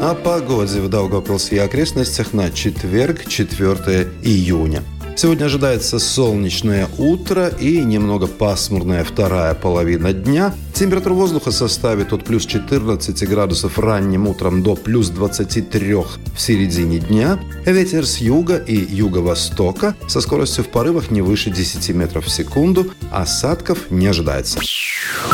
О погоде в Даугавпилсе и окрестностях на четверг, 4 июня. Сегодня ожидается солнечное утро и немного пасмурная вторая половина дня. Температура воздуха составит от плюс 14 градусов ранним утром до плюс 23 в середине дня. Ветер с юга и юго-востока со скоростью в порывах не выше 10 метров в секунду. Осадков не ожидается.